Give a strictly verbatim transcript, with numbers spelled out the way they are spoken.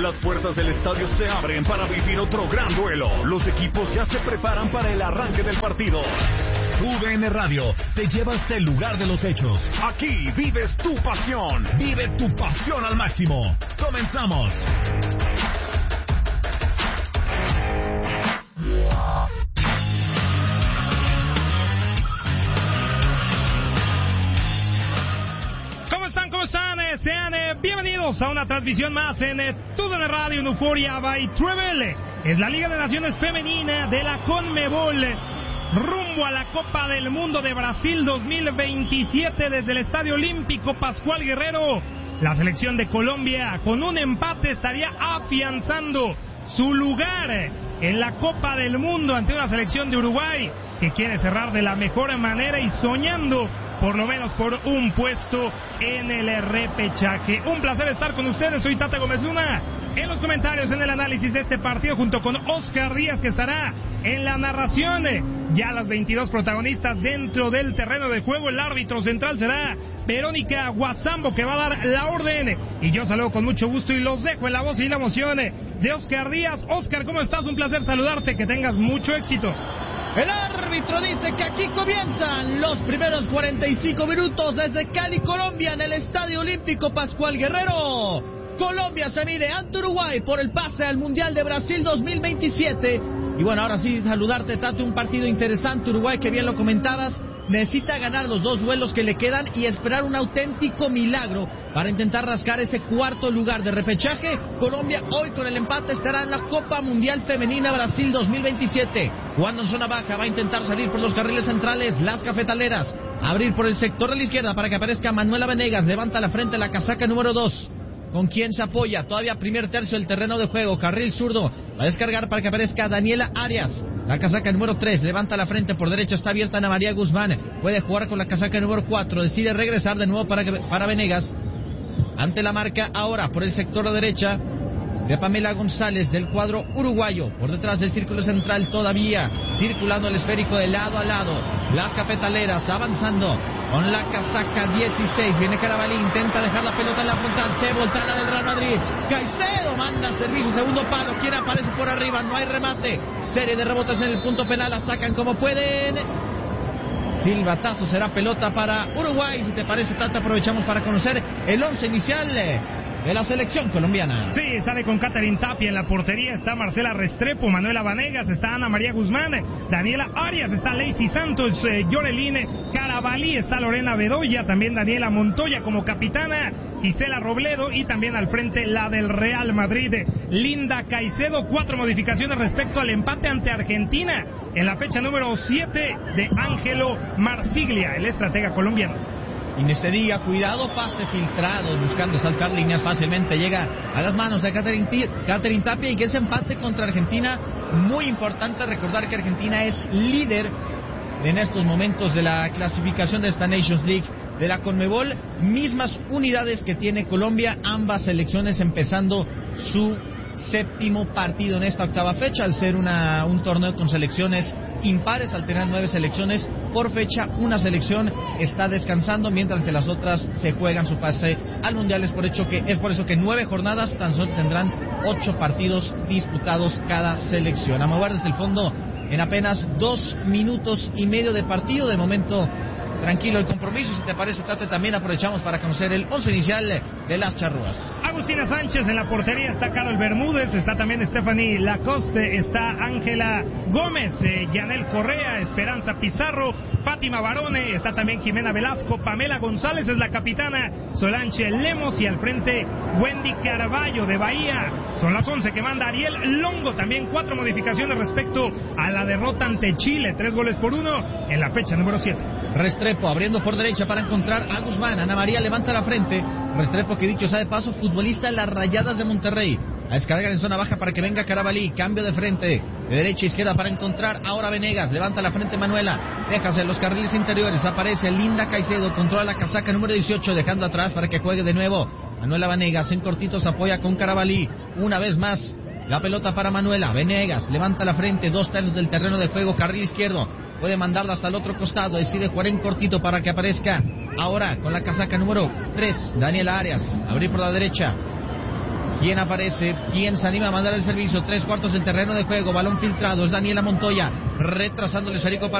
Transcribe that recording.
Las puertas del estadio se abren para vivir otro gran duelo. Los equipos ya se preparan para el arranque del partido. U D N Radio te lleva hasta el lugar de los hechos. Aquí vives tu pasión. Vive tu pasión al máximo. Comenzamos. ¿Cómo están? ¿Cómo están? Eh, sean eh, bienvenidos a una transmisión más en eh, U D N Radio en Euforia by Treble. Es la Liga de Naciones Femenina de la CONMEBOL, rumbo a la Copa del Mundo de Brasil dos mil veintisiete desde el Estadio Olímpico Pascual Guerrero. La selección de Colombia con un empate estaría afianzando su lugar en la Copa del Mundo ante una selección de Uruguay que quiere cerrar de la mejor manera y soñando por lo menos por un puesto en el repechaje. Un placer estar con ustedes, soy Tata Gómez Luna. En los comentarios, en el análisis de este partido, junto con Oscar Díaz, que estará en la narración. Ya las veintidós protagonistas dentro del terreno de juego. El árbitro central será Verónica Guasambo, que va a dar la orden. Y yo saludo con mucho gusto y los dejo en la voz y la emoción de Oscar Díaz. Oscar, ¿cómo estás? Un placer saludarte, que tengas mucho éxito. El árbitro dice que aquí comienzan los primeros cuarenta y cinco minutos desde Cali, Colombia, en el Estadio Olímpico Pascual Guerrero. Colombia se mide ante Uruguay por el pase al Mundial de Brasil dos mil veintisiete. Y bueno, ahora sí, saludarte, Tato, un partido interesante. Uruguay, que bien lo comentabas, necesita ganar los dos duelos que le quedan y esperar un auténtico milagro para intentar rascar ese cuarto lugar de repechaje. Colombia hoy con el empate estará en la Copa Mundial Femenina Brasil dos mil veintisiete. Jugando en zona baja, va a intentar salir por los carriles centrales las cafetaleras. Abrir por el sector de la izquierda para que aparezca Manuela Venegas. Levanta la frente la casaca número dos. ¿Con quién se apoya? Todavía primer tercio del terreno de juego. Carril zurdo. Va a descargar para que aparezca Daniela Arias. La casaca número tres. Levanta la frente por derecha. Está abierta Ana María Guzmán. Puede jugar con la casaca número cuatro. Decide regresar de nuevo para, que, para Venegas. Ante la marca ahora por el sector de derecha de Pamela González del cuadro uruguayo. Por detrás del círculo central todavía. Circulando el esférico de lado a lado. Las cafetaleras avanzando con la casaca dieciséis. Viene Carabalí, intenta dejar la pelota en la frontal. Se voltea del Real Madrid. Caicedo manda servicio, segundo palo. ¿Quién aparece por arriba? No hay remate. Serie de rebotes en el punto penal. La sacan como pueden. Silbatazo, será pelota para Uruguay. Si te parece, Tata, aprovechamos para conocer el once inicial de la selección colombiana. Sí, sale con Catherine Tapia en la portería. Está Marcela Restrepo, Manuela Vanegas, está Ana María Guzmán, Daniela Arias, está Lacey Santos, eh, Yoreline Carabalí, está Lorena Bedoya, también Daniela Montoya como capitana, Gisela Robledo y también al frente la del Real Madrid, Linda Caicedo. Cuatro modificaciones respecto al empate ante Argentina en la fecha número siete de Ángelo Marsiglia, el estratega colombiano. Inés Cedilla, cuidado, pase filtrado, buscando saltar líneas fácilmente, llega a las manos de Catherine, Catherine Tapia, y que ese empate contra Argentina, muy importante recordar que Argentina es líder en estos momentos de la clasificación de esta Nations League de la CONMEBOL, mismas unidades que tiene Colombia, ambas selecciones empezando su séptimo partido en esta octava fecha, al ser una, un torneo con selecciones impares. Al tener nueve selecciones por fecha, una selección está descansando, mientras que las otras se juegan su pase al mundial. Es por hecho que es por eso que nueve jornadas tan solo tendrán ocho partidos disputados cada selección. A mover desde el fondo en apenas dos minutos y medio de partido. De momento tranquilo el compromiso. Si te parece, Tate, también aprovechamos para conocer el once inicial de las charrúas. Agustina Sánchez en la portería, está Carol Bermúdez, está también Stephanie Lacoste, está Ángela Gómez, eh, Yanel Correa, Esperanza Pizarro, Fátima Barone, está también Jimena Velasco, Pamela González es la capitana, Solange Lemos y al frente Wendy Carballo de Bahía. Son las once que manda Ariel Longo. También cuatro modificaciones respecto a la derrota ante Chile, tres goles por uno en la fecha número siete. Restrepo abriendo por derecha para encontrar a Guzmán. Ana María levanta la frente. Restrepo, que dicho sea de paso, futbolista en las Rayadas de Monterrey. A descargar en zona baja para que venga Carabalí. Cambio de frente, de derecha a izquierda para encontrar ahora Venegas. Levanta la frente Manuela. Déjase los carriles interiores. Aparece Linda Caicedo. Controla la casaca número dieciocho, dejando atrás para que juegue de nuevo Manuela Venegas. En cortito se apoya con Carabalí. Una vez más la pelota para Manuela. Venegas levanta la frente. Dos tercios del terreno de juego. Carril izquierdo. Puede mandarla hasta el otro costado. Decide jugar en cortito para que aparezca ahora con la casaca número tres, Daniela Arias. Abrir por la derecha. ¿Quién aparece? ¿Quién se anima a mandar el servicio? Tres cuartos del terreno de juego, balón filtrado, es Daniela Montoya, retrasándole Sarico para